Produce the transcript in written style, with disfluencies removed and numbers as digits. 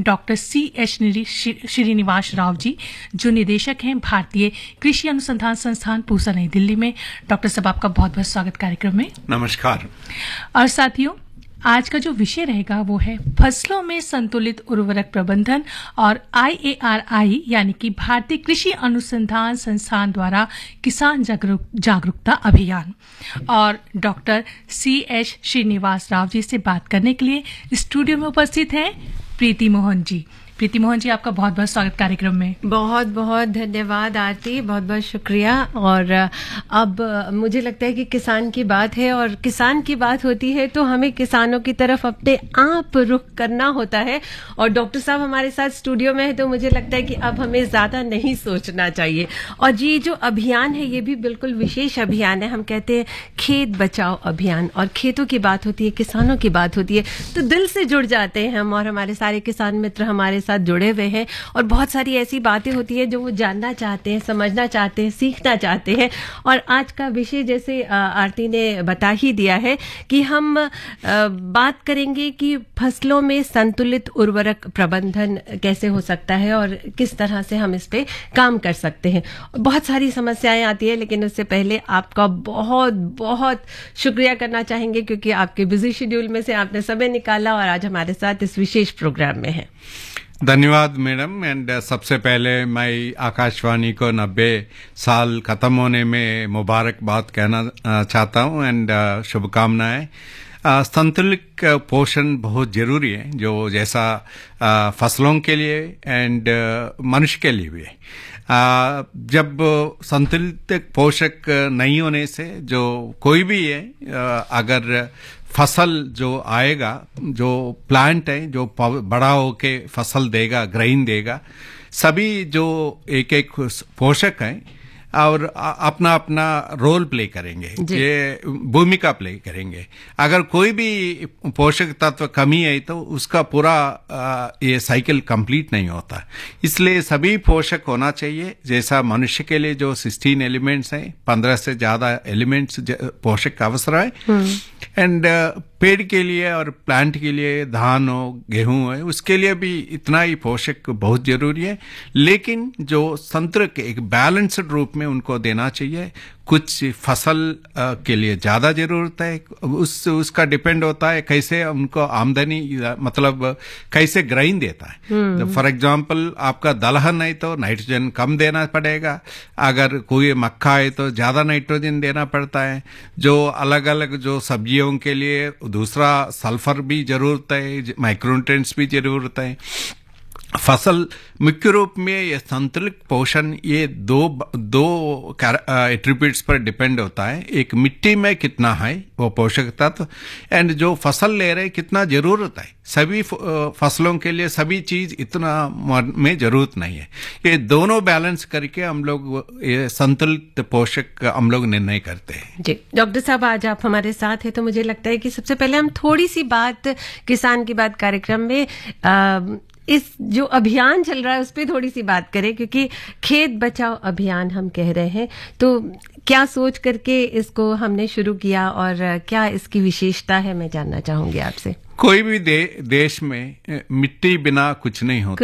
Doctor C.H. Srinivas Rao ji, जो निदेशक हैं भारतीय कृषि अनुसंधान संस्थान पूसा, नई दिल्ली में। डॉक्टर साहब, आपका बहुत बहुत स्वागत कार्यक्रम में। नमस्कार। और साथियों, आज का जो विषय रहेगा वो है फसलों में संतुलित उर्वरक प्रबंधन और IARI यानी कि भारतीय कृषि अनुसंधान संस्थान द्वारा किसान जागरूकता अभियान। और डॉक्टर C.H. श्रीनिवास राव जी से बात करने के लिए स्टूडियो में उपस्थित हैं प्रीति मोहन जी। प्रीति मोहन जी, आपका बहुत बहुत स्वागत कार्यक्रम में। बहुत बहुत धन्यवाद आरती, बहुत बहुत शुक्रिया। और अब मुझे लगता है कि किसान की बात है, और किसान की बात होती है तो हमें किसानों की तरफ अपने आप रुख करना होता है। और डॉक्टर साहब हमारे साथ स्टूडियो में है, तो मुझे लगता है कि अब हमें ज्यादा नहीं सोचना चाहिए। और जी, जो अभियान है ये भी बिल्कुल विशेष अभियान है। हम कहते हैं खेत बचाओ अभियान, और खेतों की बात होती है, किसानों की बात होती है, तो दिल से जुड़ जाते हैं हम। और हमारे सारे किसान मित्र हमारे साथ जुड़े हुए हैं, और बहुत सारी ऐसी बातें होती है जो वो जानना चाहते हैं, समझना चाहते हैं, सीखना चाहते हैं। और आज का विषय जैसे आरती ने बता ही दिया है कि हम बात करेंगे कि फसलों में संतुलित उर्वरक प्रबंधन कैसे हो सकता है और किस तरह से हम इस पे काम कर सकते हैं। बहुत सारी समस्याएं आती है, लेकिन उससे पहले आपका बहुत बहुत शुक्रिया करना चाहेंगे, क्योंकि आपके बिजी शेड्यूल में से आपने समय निकाला और आज हमारे साथ इस विशेष प्रोग्राम में है। धन्यवाद मैडम। एंड सबसे पहले मैं आकाशवाणी को 90 साल खत्म होने में मुबारकबाद कहना चाहता हूँ, एंड शुभकामनाएं। संतुलित पोषण बहुत जरूरी है, जो जैसा फसलों के लिए एंड मनुष्य के लिए भी है। जब संतुलित पोषक नहीं होने से जो कोई भी है, अगर फसल जो आएगा, जो प्लांट है, जो बड़ा होके फसल देगा, ग्रेन देगा, सभी जो एक एक पोषक हैं और अपना अपना रोल प्ले करेंगे, ये भूमिका प्ले करेंगे। अगर कोई भी पोषक तत्व कमी है तो उसका पूरा ये साइकिल कंप्लीट नहीं होता। इसलिए सभी पोषक होना चाहिए। जैसा मनुष्य के लिए जो 16 एलिमेंट्स हैं, 15 से ज्यादा एलिमेंट्स पोषक का अवसर है। एंड पेड़ के लिए और प्लांट के लिए, धान हो, गेहूं है, उसके लिए भी इतना ही पोषक बहुत जरूरी है। लेकिन जो संतुलित एक बैलेंस्ड रूप में उनको देना चाहिए। कुछ फसल के लिए ज्यादा जरूरत है, उसका डिपेंड होता है कैसे उनको आमदनी, मतलब कैसे ग्रेन देता है। फॉर एग्जांपल, आपका दलहन है तो नाइट्रोजन कम देना पड़ेगा, अगर कोई मक्का है तो ज्यादा नाइट्रोजन देना पड़ता है। जो अलग अलग जो सब्जियों के लिए दूसरा सल्फर भी जरूरत है, माइक्रोन्यूट्रिएंट्स भी जरूरत है। फसल मुख्य रूप में ये संतुलित पोषण ये दो एट्रीब्यूट्स पर डिपेंड होता है। एक मिट्टी में कितना है वो पोषक तत्व, एंड जो फसल ले रहे कितना जरूरत है। सभी फसलों के लिए सभी चीज इतना में जरूरत नहीं है। ये दोनों बैलेंस करके हम लोग ये संतुलित पोषक हम लोग निर्णय करते हैं। जी डॉक्टर साहब, आज आप हमारे साथ हैं, तो मुझे लगता है कि सबसे पहले हम थोड़ी सी बात किसान की बात कार्यक्रम में इस जो अभियान चल रहा है उस पर थोड़ी सी बात करें, क्योंकि खेत बचाओ अभियान हम कह रहे हैं। तो क्या सोच करके इसको हमने शुरू किया और क्या इसकी विशेषता है, मैं जानना चाहूंगी आपसे। कोई भी देश में मिट्टी बिना कुछ नहीं होता।